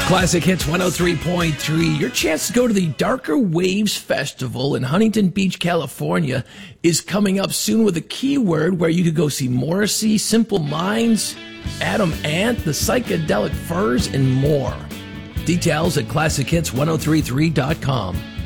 Classic Hits 103.3. Your chance to go to the Darker Waves Festival in Huntington Beach, California is coming up soon with a keyword where you could go see Morrissey, Simple Minds, Adam Ant, the Psychedelic Furs, and more. Details at classichits1033.com.